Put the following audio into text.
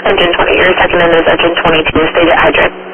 engine 20. Your second name is engine 22. Stay hydrated.